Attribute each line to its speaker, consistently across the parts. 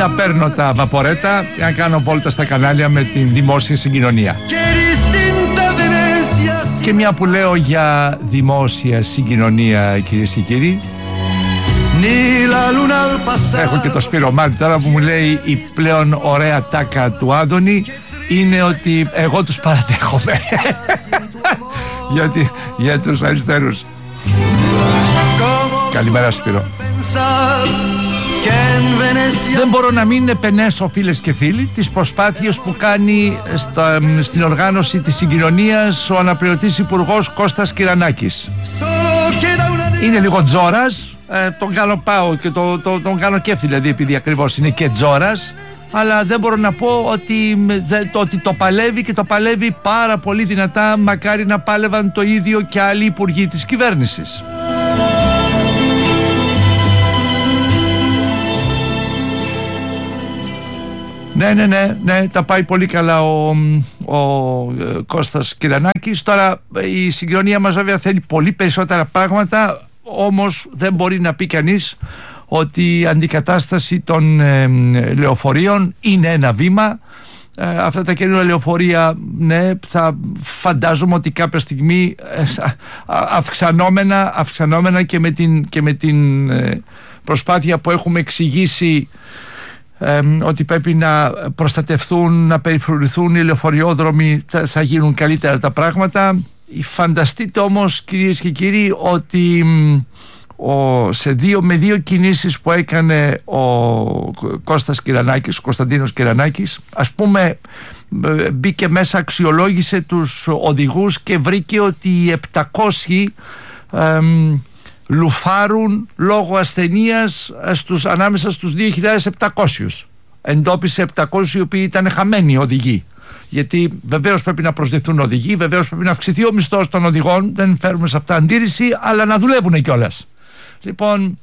Speaker 1: να παίρνω τα βαπορέτα και να κάνω βόλτα στα κανάλια με την δημόσια συγκοινωνία. Και μια που λέω για δημόσια συγκοινωνία, κυρίες και κύριοι, έχω και το Σπύρο Μάρτη τώρα που μου λέει η πλέον ωραία τάκα του Άδωνη είναι ότι εγώ τους παραδέχομαι για τους αριστερούς. Καλημέρα Σπύρο. Δεν μπορώ να μην επενέσω, φίλες και φίλοι, τις προσπάθειες που κάνει στην οργάνωση της συγκοινωνίας ο αναπληρωτής υπουργός Κώστας Κυρανάκης. Είναι λίγο τζόρας, τον κάνω πάω και τον κάνω κέφι, δηλαδή, επειδή ακριβώς είναι και τζόρας, αλλά δεν μπορώ να πω ότι το παλεύει και το παλεύει πάρα πολύ δυνατά. Μακάρι να πάλευαν το ίδιο και άλλοι υπουργοί της κυβέρνησης. Ναι, τα πάει πολύ καλά ο Κώστας Κυρανάκης. Τώρα η συγκοινωνία μας βέβαια θέλει πολύ περισσότερα πράγματα, όμως δεν μπορεί να πει κανείς ότι η αντικατάσταση των λεωφορείων είναι ένα βήμα. Αυτά τα καινούργια λεωφορεία, ναι, θα φαντάζομαι ότι κάποια στιγμή αυξανόμενα και με την προσπάθεια που έχουμε εξηγήσει ότι πρέπει να προστατευτούν, να περιφρουρηθούν οι λεωφοριόδρομοι, θα γίνουν καλύτερα τα πράγματα. Φανταστείτε όμως, κυρίες και κύριοι, ότι με δύο κινήσεις που έκανε ο Κώστας Κυρανάκης, ο Κωνσταντίνος Κυρανάκης, ας πούμε, μπήκε μέσα, αξιολόγησε τους οδηγούς και βρήκε ότι οι 700 λουφάρουν λόγω ασθενείας ανάμεσα στους 2.700. Εντόπισε 700 οι οποίοι ήταν χαμένοι οδηγοί. Γιατί βεβαίως πρέπει να προσδεθούν οδηγοί, βεβαίως πρέπει να αυξηθεί ο μισθός των οδηγών, δεν φέρουμε σε αυτά αντίρρηση, αλλά να δουλεύουν κιόλας. Λοιπόν,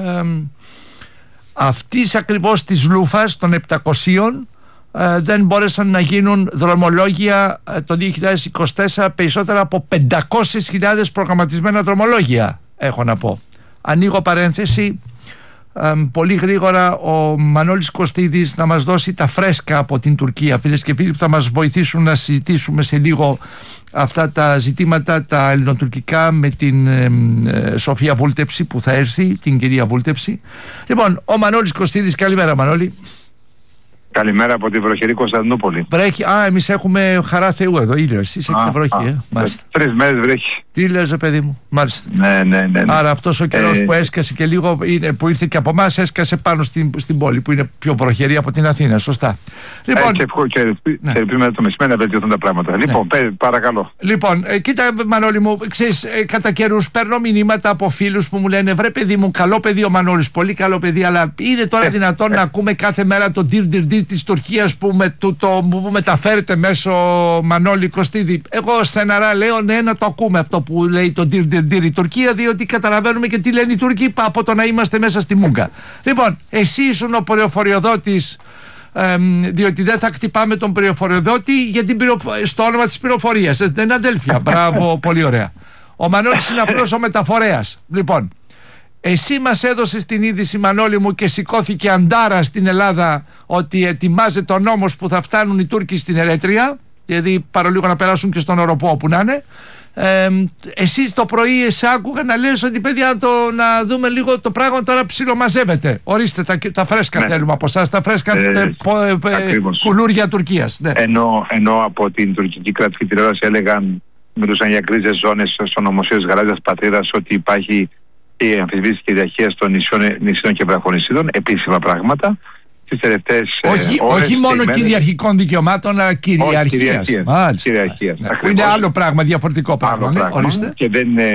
Speaker 1: αυτής ακριβώς της λούφας των 700 δεν μπόρεσαν να γίνουν δρομολόγια το 2024, περισσότερα από 500.000 προγραμματισμένα δρομολόγια, έχω να πω. Ανοίγω παρένθεση, πολύ γρήγορα ο Μανώλης Κωστίδης να μας δώσει τα φρέσκα από την Τουρκία, φίλες και φίλοι, που θα μας βοηθήσουν να συζητήσουμε σε λίγο αυτά τα ζητήματα τα ελληνοτουρκικά με την Σοφία Βούλτεψη που θα έρθει, την κυρία Βούλτεψη. Λοιπόν, ο Μανώλης Κωστίδης, καλημέρα Μανώλη.
Speaker 2: Καλημέρα από την βροχερή Κωνσταντινούπολη.
Speaker 1: Βρέχει, εμείς έχουμε χαρά Θεού εδώ, ήλιο, εσείς έχετε βροχή, μάλιστα.
Speaker 2: 3 μέρες βρέχει.
Speaker 1: Τι λες, παιδί μου, μάλιστα.
Speaker 2: Ναι.
Speaker 1: Άρα αυτός ο καιρός που έσκασε και λίγο, που ήρθε και από εμάς, έσκασε πάνω στην πόλη που είναι πιο βροχερή από την Αθήνα, σωστά.
Speaker 2: Λοιπόν, και ελπίζουμε το μεσημέρι να βελτιωθούν τα πράγματα. Ναι. Λοιπόν, παρακαλώ.
Speaker 1: Λοιπόν, κοίτα Μανώλη μου, ξέρεις, κατά καιρούς παίρνω μηνύματα από φίλους που μου λένε, βρε παιδί μου, καλό παιδί ο Μανώλης, πολύ καλό παιδί, αλλά είναι τώρα δυνατόν να ακούμε κάθε μέρα το ντυρ της Τουρκίας που μεταφέρεται μέσω Μανώλη Κωστίδη? Εγώ στεναρά λέω ναι, να το ακούμε αυτό που λέει το ντυρ η Τουρκία, διότι καταλαβαίνουμε και τι λένε οι Τούρκοι από το να είμαστε μέσα στη μούγκα. Λοιπόν, εσύ ήσουν ο πληροφοριοδότης, διότι δεν θα χτυπάμε τον πληροφοριοδότη στο όνομα της πληροφορίας. Δεν είναι αδέλφια. Μπράβο, πολύ ωραία. Ο Μανώλης είναι απλώς ο μεταφορέας. Λοιπόν, εσύ μας έδωσες την είδηση, Μανώλη μου, και σηκώθηκε αντάρα στην Ελλάδα ότι ετοιμάζεται ο νόμος που θα φτάνουν οι Τούρκοι στην Ερέτρια, δηλαδή παρολίγο να περάσουν και στον Οροπό όπου να είναι. Εσείς το πρωί άκουγα να λες ότι παιδιά να δούμε λίγο το πράγμα τώρα ψιλομαζεύεται. Ορίστε τα φρέσκα, ναι. Θέλουμε από εσάς, τα φρέσκα κουλούρια Τουρκίας. Ναι.
Speaker 2: Ενώ από την τουρκική κρατική τηλεόραση μιλούσαν για γκρίζες ζώνες στο νομοσχέδιο της Γαλάζιας Πατρίδας, ότι υπάρχει η αμφισβήτηση κυριαρχίας των νησιών και βραχονησίδων, επίσημα πράγματα. Τις τελευταίες
Speaker 1: όχι μόνο κυριαρχικών δικαιωμάτων, αλλά κυριαρχίας. Είναι άλλο πράγμα, διαφορετικό πράγμα. Ναι,
Speaker 2: και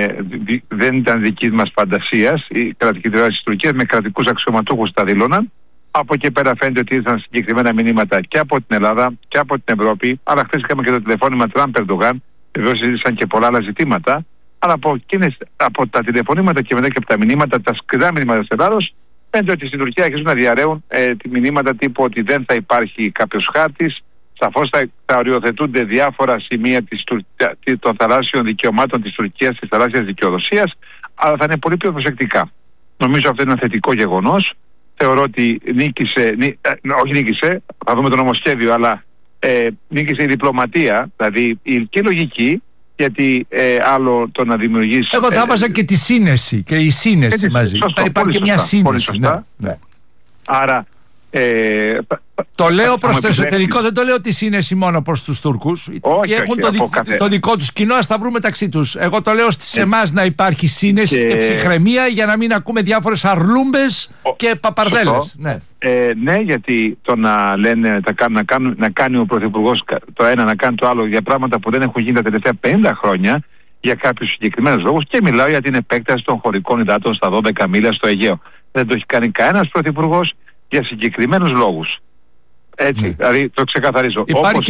Speaker 2: δεν ήταν δική μας φαντασίας. Η κρατική τηλεόραση της Τουρκίας με κρατικούς αξιωματούχους τα δήλωναν. Από εκεί πέρα φαίνεται ότι ήρθαν συγκεκριμένα μηνύματα και από την Ελλάδα και από την Ευρώπη. Αλλά χθες είχαμε και το τηλεφώνημα Τραμπ Ερντογάν. Βεβαίως συζήτησαν και πολλά άλλα ζητήματα. Αλλά από τα τηλεφωνήματα και μετά και από τα μηνύματα, τα σκληρά μηνύματα της Ελλάδος, φαίνεται ότι στην Τουρκία αρχίζουν να διαρρέουν μηνύματα τύπου ότι δεν θα υπάρχει κάποιος χάρτης. Σαφώς θα οριοθετούνται διάφορα σημεία των θαλάσσιων δικαιωμάτων της Τουρκίας, της θαλάσσιας δικαιοδοσίας, αλλά θα είναι πολύ πιο προσεκτικά. Νομίζω αυτό είναι ένα θετικό γεγονός. θεωρώ ότι όχι νίκησε, θα δούμε το νομοσχέδιο, αλλά νίκησε η διπλωματία, δηλαδή και η λογική, γιατί άλλο το να δημιουργήσει.
Speaker 1: Εγώ θα έβαζα και τη σύνεση και η σύνεση μαζί. Υπάρχει και μια σύνεση. Ναι.
Speaker 2: Άρα.
Speaker 1: Το λέω προς το εσωτερικό, δεν το λέω τη σύνεση μόνο προς τους Τούρκους. Και έχουν το δικό τους κοινό, ας τα βρουν μεταξύ τους. Εγώ το λέω σε εμάς να υπάρχει σύνεση και ψυχραιμία για να μην ακούμε διάφορες αρλούμπες και παπαρδέλες.
Speaker 2: Ναι, γιατί το να λένε να κάνει ο Πρωθυπουργός το ένα, να κάνει το άλλο για πράγματα που δεν έχουν γίνει τα τελευταία 50 χρόνια για κάποιους συγκεκριμένους λόγους, και μιλάω για την επέκταση των χωρικών υδάτων στα 12 μίλια στο Αιγαίο. Δεν το έχει κάνει κανένας Πρωθυπουργός για συγκεκριμένους λόγους. Έτσι, δηλαδή το ξεκαθαρίζω.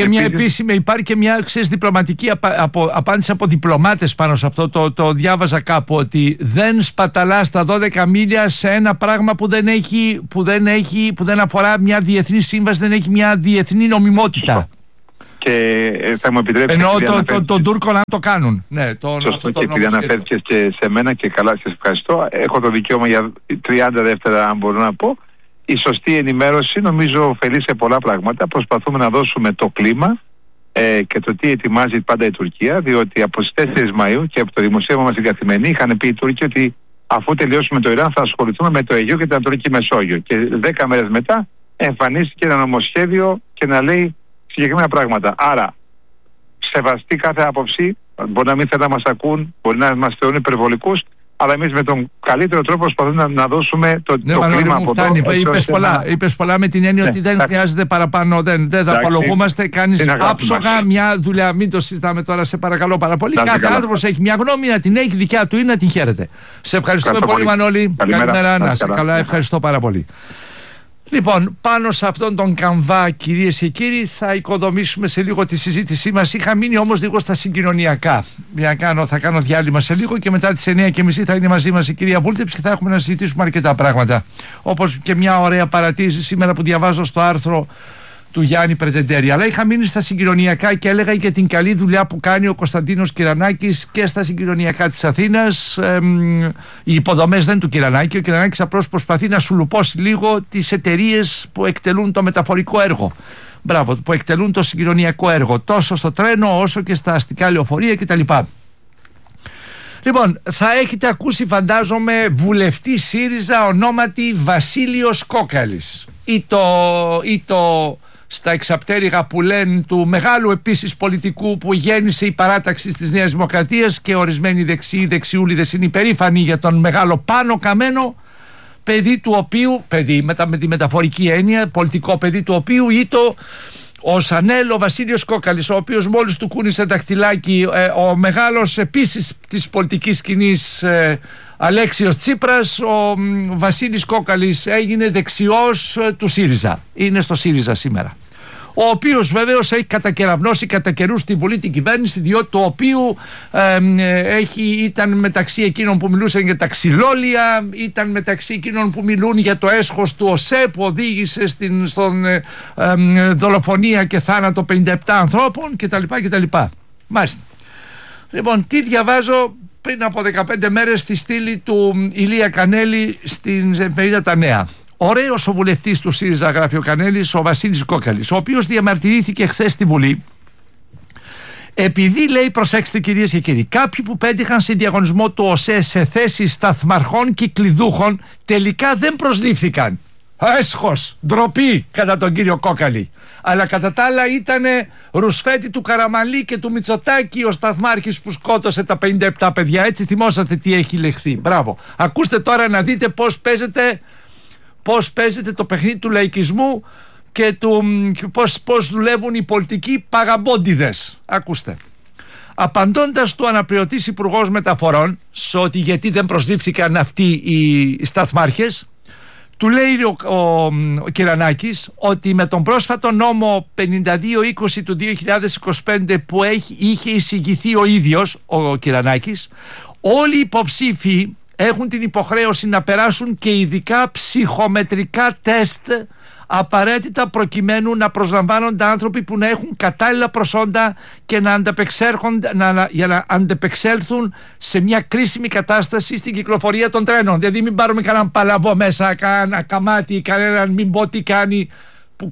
Speaker 1: Υπάρχει και μια διπλωματική απάντηση από διπλωμάτες πάνω σε αυτό. Το διάβαζα κάπου, ότι δεν σπαταλάς τα 12 μίλια σε ένα πράγμα που δεν αφορά μια διεθνή σύμβαση, δεν έχει μια διεθνή νομιμότητα.
Speaker 2: Και θα μου επιτρέψει.
Speaker 1: Εννοώ τον Τούρκο να το κάνουν. Ναι,
Speaker 2: σωστό, και επειδή αναφέρθηκες και σε μένα, και καλά, σας ευχαριστώ. Έχω το δικαίωμα για 30 δεύτερα, αν μπορώ να πω. Η σωστή ενημέρωση νομίζω ωφελεί σε πολλά πράγματα. Προσπαθούμε να δώσουμε το κλίμα και το τι ετοιμάζει πάντα η Τουρκία, διότι από τις 4 Μαΐου και από το δημοσίευμα μας στην Καθημερινή είχαν πει οι Τούρκοι ότι αφού τελειώσουμε το Ιράν θα ασχοληθούμε με το Αιγαίο και την Ανατολική Μεσόγειο. Και 10 μέρες μετά εμφανίστηκε ένα νομοσχέδιο και να λέει συγκεκριμένα πράγματα. Άρα, σεβαστεί κάθε άποψη, μπορεί να μην θέλουν να μας ακούν, μπορεί να μας θεωρούν υπερβολικούς, αλλά εμείς με τον καλύτερο τρόπο προσπαθούμε να δώσουμε το κλίμα από εδώ.
Speaker 1: Είπες πολλά με την έννοια ότι δεν χρειάζεται παραπάνω, δεν θα απολογούμαστε, κάνεις άψογα μια δουλειά. Μην το συζητάμε τώρα, σε παρακαλώ πάρα πολύ. Κάθε άνθρωπος έχει μια γνώμη, να την έχει, δικιά του ή να την χαίρεται. Σε ευχαριστούμε πολύ, Μανώλη. Καλημέρα, να είσαι καλά, ευχαριστώ πάρα πολύ. Λοιπόν, πάνω σε αυτόν τον καμβά, κυρίες και κύριοι, θα οικοδομήσουμε σε λίγο τη συζήτησή μας. Είχα μείνει όμως λίγο στα συγκοινωνιακά. Θα κάνω διάλειμμα σε λίγο και μετά τις 9:30 θα είναι μαζί μας η κυρία Βούλτεψ και θα έχουμε να συζητήσουμε αρκετά πράγματα. Όπως και μια ωραία παρατήρηση σήμερα που διαβάζω στο άρθρο του Γιάννη Πρετεντέρη. Αλλά είχα μείνει στα συγκοινωνιακά και έλεγα για την καλή δουλειά που κάνει ο Κωνσταντίνος Κυρανάκης και στα συγκοινωνιακά της Αθήνας. Οι υποδομές δεν του Κυρανάκη. Ο Κυρανάκης απλώς προσπαθεί να σουλουπώσει λίγο τις εταιρείες που εκτελούν το μεταφορικό έργο. Μπράβο, που εκτελούν το συγκοινωνιακό έργο. Τόσο στο τρένο όσο και στα αστικά λεωφορεία κτλ. Λοιπόν, θα έχετε ακούσει, φαντάζομαι, βουλευτή ΣΥΡΙΖΑ ονόματι Βασίλειος Κόκαλης ή το στα εξαπτέρυγα που λένε του μεγάλου επίσης πολιτικού που γέννησε η παράταξη της Νέας Δημοκρατίας, και ορισμένοι δεξιούλιδες είναι υπερήφανοι για τον μεγάλο Πάνο Καμένο, παιδί του οποίου, με τη μεταφορική έννοια, πολιτικό παιδί του οποίου ήτο ο Σανέλ, ο Βασίλειος Κόκαλης, ο οποίος μόλις του κούνησε δαχτυλάκι ο μεγάλος επίσης της πολιτικής σκηνής Αλέξιος Τσίπρας, ο Βασίλης Κόκαλης έγινε δεξιός του ΣΥΡΙΖΑ. Είναι στο ΣΥΡΙΖΑ σήμερα. Ο οποίος βεβαίως έχει κατακεραυνώσει κατά καιρούς τη Βουλή, την κυβέρνηση, διότι το οποίο ήταν μεταξύ εκείνων που μιλούσαν για τα ξυλόλια, ήταν μεταξύ εκείνων που μιλούν για το έσχος του ΟΣΕ που οδήγησε στον δολοφονία και θάνατο 57 ανθρώπων κτλ. Μάλιστα. Λοιπόν, τι διαβάζω πριν από 15 μέρες στη στήλη του Ηλία Κανέλη στην εφημερίδα Τα Νέα. Ωραίος ο βουλευτής του ΣΥΡΙΖΑ, γράφει ο Κανέλης, ο Βασίλης Κόκαλης, ο οποίος διαμαρτυρήθηκε χθες στη Βουλή επειδή, λέει, προσέξτε κυρίες και κύριοι, κάποιοι που πέτυχαν σε διαγωνισμό του ΟΣΕ σε θέσεις σταθμαρχών και κλειδούχων τελικά δεν προσλήφθηκαν. Έσχος, ντροπή κατά τον κύριο Κόκαλη. Αλλά κατά τα άλλα ήτανε ρουσφέτη του Καραμαλή και του Μητσοτάκη ο σταθμάρχης που σκότωσε τα 57 παιδιά. Έτσι θυμόσατε τι έχει λεχθεί. Μπράβο. Ακούστε τώρα να δείτε πώς παίζεται το παιχνίδι του λαϊκισμού και πώς δουλεύουν οι πολιτικοί παγαμπόντιδες. Ακούστε. Απαντώντας του αναπληρωτής υπουργός μεταφορών σε ότι γιατί δεν προσλήφθηκαν αυτοί οι σταθμάρχες, του λέει ο Κυρανάκης ότι με τον πρόσφατο νόμο 5220 του 2025 που είχε εισηγηθεί ο ίδιος ο Κυρανάκης, όλοι οι υποψήφοι έχουν την υποχρέωση να περάσουν και ειδικά ψυχομετρικά τεστ απαραίτητα προκειμένου να προσλαμβάνονται άνθρωποι που να έχουν κατάλληλα προσόντα και για να αντεπεξέλθουν σε μια κρίσιμη κατάσταση στην κυκλοφορία των τρένων. Δηλαδή μην πάρουμε κανέναν παλαβό μέσα, κανένα καμάτι, κανέναν μην πω τι κάνει που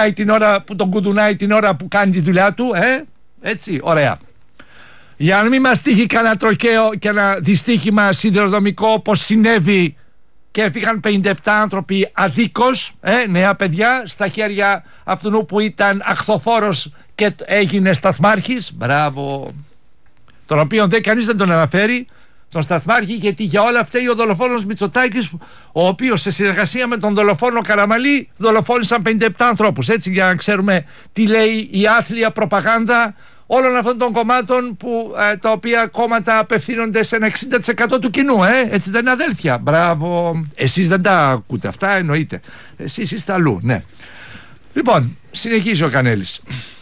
Speaker 1: τον κουδουνάει την ώρα που κάνει τη δουλειά του. Έτσι, ωραία. Για να μην μας τύχει κανένα τροχαίο και ένα δυστύχημα σιδηροδρομικό όπως συνέβη και έφυγαν 57 άνθρωποι αδίκως, νέα παιδιά, στα χέρια αυτού που ήταν αχθοφόρος και έγινε σταθμάρχης. Μπράβο. Τον οποίο κανείς δεν τον αναφέρει, τον σταθμάρχη, γιατί για όλα αυτά ο δολοφόνος Μητσοτάκης, ο οποίος σε συνεργασία με τον δολοφόνο Καραμαλή δολοφόνησαν 57 ανθρώπους. Έτσι, για να ξέρουμε τι λέει η άθλια προπαγάνδα όλων αυτών των κομμάτων τα οποία κόμματα απευθύνονται σε ένα 60% του κοινού. Έτσι δεν είναι, αδέλφια? Μπράβο. Εσείς δεν τα ακούτε αυτά, εννοείται. Εσείς είστε αλλού, ναι. Λοιπόν, συνεχίζει ο Κανέλης.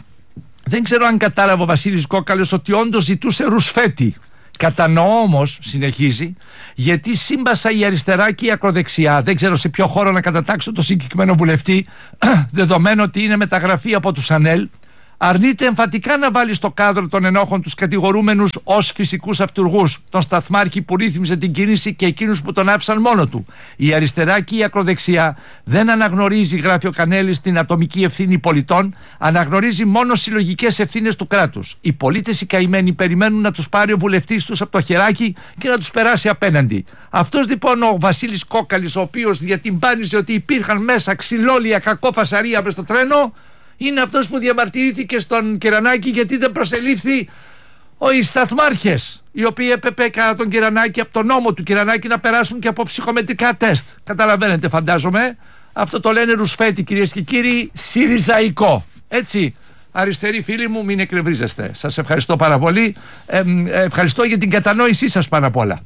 Speaker 1: Δεν ξέρω αν κατάλαβε ο Βασίλης Κόκαλος ότι όντως ζητούσε ρουσφέτη. Κατανοώ όμως, συνεχίζει, γιατί σύμπασα η αριστερά και η ακροδεξιά. Δεν ξέρω σε ποιο χώρο να κατατάξω το συγκεκριμένο βουλευτή, δεδομένου ότι είναι μεταγραφή από τους ΑΝΕΛ. Αρνείται εμφατικά να βάλει στο κάδρο των ενόχων τους κατηγορούμενους ως φυσικούς αυτουργούς, τον σταθμάρχη που ρύθμισε την κίνηση και εκείνους που τον άφησαν μόνο του. Η αριστερά και η ακροδεξιά δεν αναγνωρίζει, γράφει ο Κανέλης, την ατομική ευθύνη πολιτών, αναγνωρίζει μόνο συλλογικές ευθύνες του κράτους. Οι πολίτες οι καημένοι περιμένουν να τους πάρει ο βουλευτής τους από το χεράκι και να τους περάσει απέναντι. Αυτός λοιπόν ο Βασίλης Κόκαλης, ο οποίος διατυμπάνιζε ότι υπήρχαν μέσα ξυλόλια, κακό φασαρία μες στο τρένο, είναι αυτός που διαμαρτυρήθηκε στον Κυρανάκη γιατί δεν προσελήφθη οι σταθμάρχες, οι οποίοι έπρεπε κατά τον Κυρανάκη, από τον νόμο του Κυρανάκη, να περάσουν και από ψυχομετρικά τεστ. Καταλαβαίνετε, φαντάζομαι. Αυτό το λένε ρουσφέτη, κυρίες και κύριοι, συριζαϊκό. Έτσι, αριστεροί φίλοι μου, μην εκνευρίζεστε. Σας ευχαριστώ πάρα πολύ. Ευχαριστώ για την κατανόησή σας πάνω απ' όλα.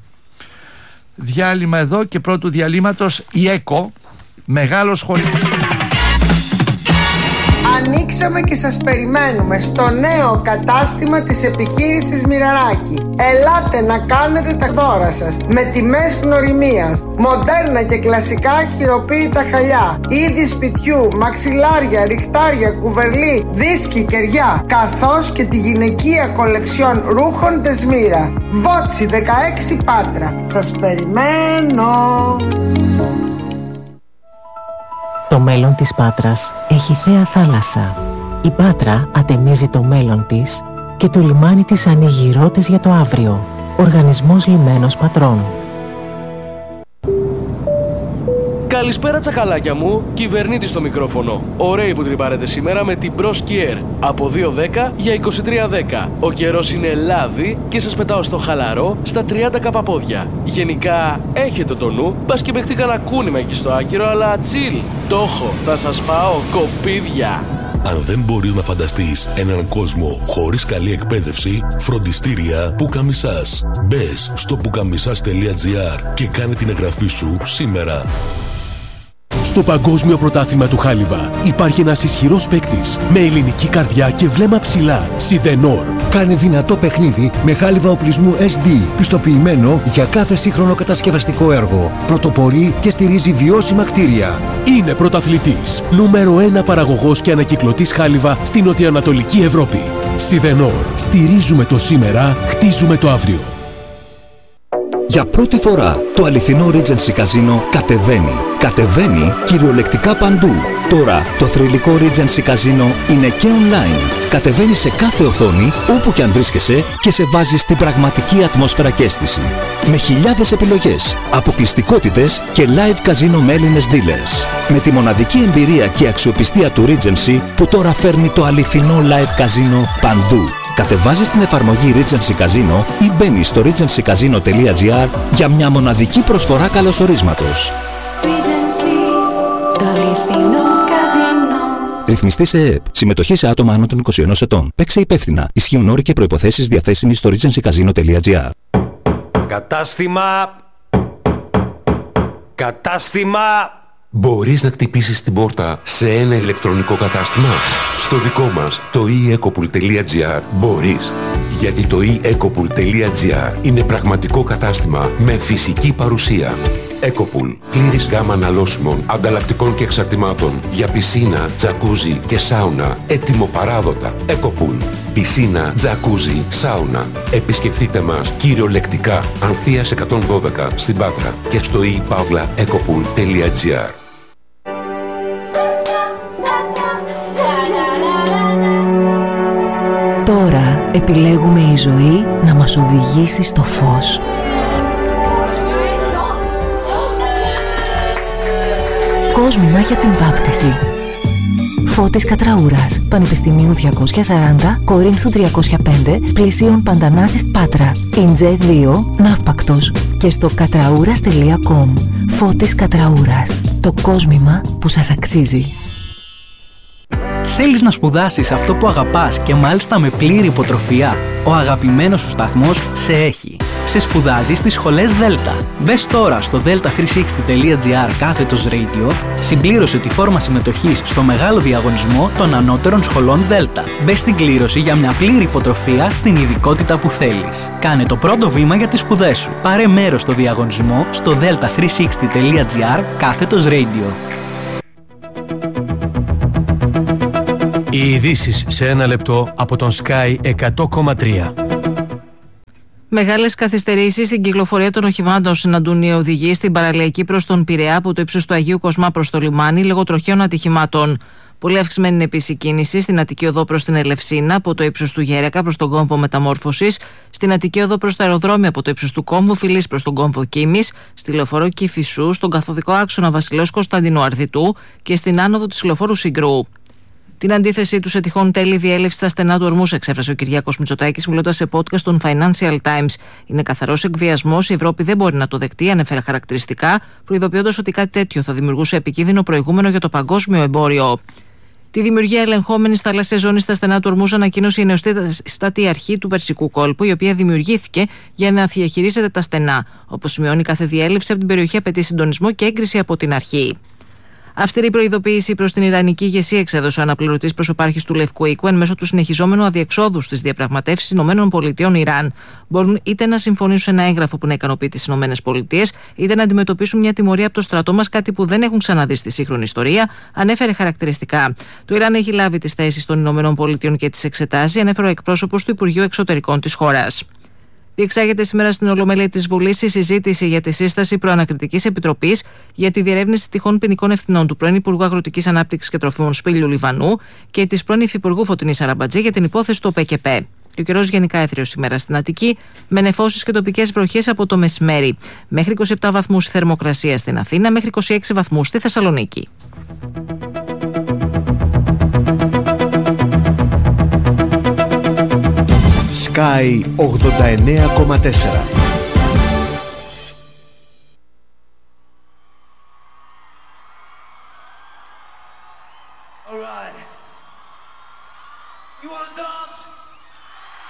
Speaker 1: Διάλειμμα εδώ και πρώτου διαλύματος η ΕΚΟ, μεγάλος χωρικός.
Speaker 3: Ανοίξαμε και σας περιμένουμε στο νέο κατάστημα της επιχείρησης Μοιραράκη. Ελάτε να κάνετε τα δώρα σας με τιμές γνωριμίας, μοντέρνα και κλασικά χειροποίητα χαλιά, είδη σπιτιού, μαξιλάρια, ριχτάρια, κουβερλί, δίσκοι, κεριά, καθώς και τη γυναικεία κολεξιόν ρούχων Τεσμύρα. Βότσι 16 Πάτρα. Σας περιμένω.
Speaker 4: Το μέλλον της Πάτρας έχει θέα θάλασσα. Η Πάτρα ατενίζει το μέλλον της και το λιμάνι της ανοίγει ρότες για το αύριο. Οργανισμός Λιμένος Πατρών.
Speaker 5: Καλησπέρα τσακαλάκια μου, κυβερνήτης στο μικρόφωνο. Ωραίοι που τρυπάρετε σήμερα με την Bros Kier. Από 2.10 για 23.10. Ο καιρός είναι λάδι και σας πετάω στο χαλαρό στα 30 καπαπόδια. Γενικά έχετε το νου, μπας και παιχτεί κανένα κούνημα εκεί στο άκυρο, αλλά chill. Το έχω, θα σας πάω κοπίδια.
Speaker 6: Αν δεν μπορείς να φανταστείς έναν κόσμο χωρίς καλή εκπαίδευση, φροντιστήρια Πουκαμισάς. Μπες στο pukamisas.gr και κάνε την εγγραφή σου σήμερα.
Speaker 7: Στο Παγκόσμιο Πρωτάθλημα του Χάλιβα υπάρχει ένας ισχυρός παίκτης με ελληνική καρδιά και βλέμμα ψηλά. Σιδενόρ.
Speaker 8: Κάνει δυνατό παιχνίδι με χάλιβα οπλισμού SD, πιστοποιημένο για κάθε σύγχρονο κατασκευαστικό έργο. Πρωτοπορεί και στηρίζει βιώσιμα κτίρια.
Speaker 7: Είναι πρωταθλητής. Νούμερο 1 παραγωγός και ανακυκλωτής χάλιβα στην νοτιοανατολική Ευρώπη. Σιδενόρ. Στηρίζουμε το σήμερα, χτίζουμε το αύριο.
Speaker 8: Για πρώτη φορά το αληθινό Regency Casino κατεβαίνει. Κατεβαίνει κυριολεκτικά παντού. Τώρα το θρυλικό Regency Casino είναι και online. Κατεβαίνει σε κάθε οθόνη, όπου και αν βρίσκεσαι, και σε βάζει στην πραγματική ατμόσφαιρα και αίσθηση. Με χιλιάδες επιλογές, αποκλειστικότητες και live casino με Έλληνες dealers. Με τη μοναδική εμπειρία και αξιοπιστία του Regency που τώρα φέρνει το αληθινό live casino παντού. Κατεβάζεις την εφαρμογή Regency Casino ή μπαίνεις στο regencycasino.gr για μια μοναδική προσφορά καλωσορίσματος.
Speaker 9: Regency, το αληθινό καζίνο.
Speaker 8: Ρυθμιστή σε ΕΕΠ. Συμμετοχή σε άτομα άνω των 21 ετών. Παίξε υπεύθυνα. Ισχύουν όροι και προϋποθέσεις διαθέσιμοι στο regencycasino.gr.
Speaker 10: Κατάστημα. Μπορείς να χτυπήσεις την πόρτα σε ένα ηλεκτρονικό κατάστημα? Στο δικό μας, το eEcopool.gr, μπορείς. Γιατί το eEcopool.gr είναι πραγματικό κατάστημα με φυσική παρουσία. Ecopool. Πλήρης γάμα αναλώσιμων, ανταλλακτικών και εξαρτημάτων για πισίνα, τζακούζι και σάουνα. Έτοιμο παράδοτα. Ecopool. Πισίνα, τζακούζι, σάουνα. Επισκεφτείτε μας κυριολεκτικά. Ανθείας 112 στην Πάτρα και στο e-ecopool.gr.
Speaker 11: Τώρα επιλέγουμε η ζωή να μας οδηγήσει στο φως. Κόσμημα για την βάπτιση. Φώτης Κατραούρας, Πανεπιστημίου 240, Κορίνθου 305, πλησίων Παντανάσης Πάτρα. Ιντζέ 2, Ναύπακτος. Και στο κατραούρας.com. Φώτης Κατραούρας. Το κόσμημα που σας αξίζει.
Speaker 12: Θέλεις να σπουδάσεις αυτό που αγαπάς και μάλιστα με πλήρη υποτροφία? Ο αγαπημένος σου σταθμός σε έχει. Σε σπουδάζει στις σχολές Δέλτα. Μπες τώρα στο delta360.gr/radio, συμπλήρωσε τη φόρμα συμμετοχής στο μεγάλο διαγωνισμό των ανώτερων σχολών Δέλτα. Μπες στην κλήρωση για μια πλήρη υποτροφία στην ειδικότητα που θέλεις. Κάνε το πρώτο βήμα για τις σπουδές σου. Πάρε μέρος στο διαγωνισμό στο delta360.gr/radio.
Speaker 13: Οι ειδήσεις σε ένα λεπτό από τον Sky 100,3.
Speaker 14: Μεγάλες καθυστερήσεις στην κυκλοφορία των οχημάτων συναντούν οι οδηγοί στην παραλιακή προς τον Πειραιά από το ύψος του Αγίου Κοσμά προς το λιμάνι λόγω τροχαίων ατυχημάτων. Πολύ αυξημένη είναι επίσης η κίνηση στην Αττική Οδό προς την Ελευσίνα από το ύψος του Γέρεκα προς τον κόμβο Μεταμόρφωσης, στην Αττική Οδό προς το αεροδρόμιο από το ύψος του κόμβου Φιλής προς τον κόμβο Κίμης, στη λεωφορείο Κηφισού, στον καθοδικό άξονα Βασιλέως Κωνσταντινού Αρδιτού και στην άνοδο της λεωφόρου Συγκρού. Την αντίθεσή του σε τυχόν τέλη διέλευση στα στενά του ορμούς εξέφρασε ο Κυριάκος Μητσοτάκης μιλώντας σε podcast των Financial Times. Είναι καθαρός εκβιασμός, η Ευρώπη δεν μπορεί να το δεχτεί, ανέφερε χαρακτηριστικά, προειδοποιώντας ότι κάτι τέτοιο θα δημιουργούσε επικίνδυνο προηγούμενο για το παγκόσμιο εμπόριο. Τη δημιουργία ελεγχόμενης θαλάσσιας ζώνης στα στενά του ορμούς ανακοίνωσε η νεοστάτη αρχή του Περσικού κόλπου, η οποία δημιουργήθηκε για να διαχειρίζεται τα στενά. Όπως σημειώνει, κάθε διέλευση από την περιοχή απαιτεί συντονισμό και έγκριση από την αρχή. Αυστηρή προειδοποίηση προς την Ιρανική ηγεσία εξέδωσε ο αναπληρωτής προσωπάρχης του Λευκού Οίκου εν μέσω του συνεχιζόμενου αδιεξόδου στις διαπραγματεύσεις ΗΠΑ-Ιράν. Μπορούν είτε να συμφωνήσουν σε ένα έγγραφο που να ικανοποιεί τις ΗΠΑ, είτε να αντιμετωπίσουν μια τιμωρία από το στρατό μας, κάτι που δεν έχουν ξαναδεί στη σύγχρονη ιστορία, ανέφερε χαρακτηριστικά. Το Ιράν έχει λάβει τις θέσεις των ΗΠΑ και τις εξετάζει, ανέφερε ο εκπρόσωπος του Υπουργείου Εξωτερικών της χώρας. Διεξάγεται σήμερα στην Ολομέλεια της Βουλής η συζήτηση για τη σύσταση προανακριτικής επιτροπής για τη διερεύνηση τυχόν ποινικών ευθυνών του πρώην Υπουργού Αγροτικής Ανάπτυξης και Τροφίμων Σπύλιου Λιβανού και της πρώην Υφυπουργού Φωτεινής Αραμπατζή για την υπόθεση του ΟΠΕΚΕΠΕ. Ο καιρός γενικά έθριος σήμερα στην Αττική, με νεφώσεις και τοπικές βροχές από το μεσημέρι. Μέχρι 27 βαθμούς η θερμοκρασία στην Αθήνα, μέχρι 26 βαθμούς στη Θεσσαλονίκη.
Speaker 15: Sky 89,4.
Speaker 16: All right. You want to dance?